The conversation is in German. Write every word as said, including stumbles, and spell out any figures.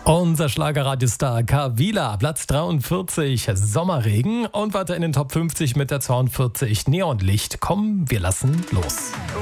Unser Schlagerradiostar Kavila, Platz dreiundvierzig, Sommerregen und weiter in den Top fünfzig mit der zweiundvierzig Neonlicht. Komm, wir lassen los.